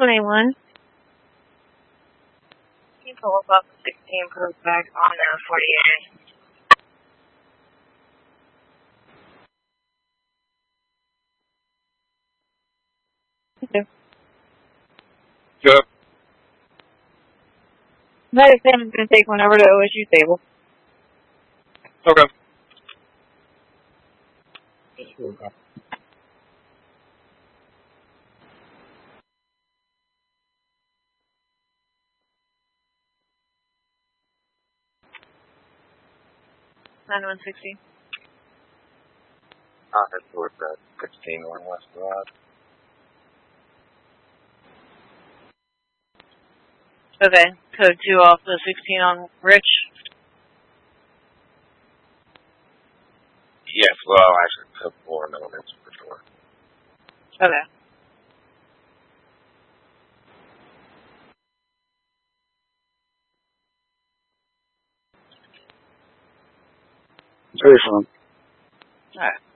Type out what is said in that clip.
21. You pull up 16, put us back on 48. Okay. Yep. Medic Sam is going to take one over to OSU table. Okay. Nine 160. I'll head towards that 16 one west of that. Okay, code 2 off the 16 on Rich. Yes, well, actually, code 4 millimeters for sure. Okay. Very fun. Alright.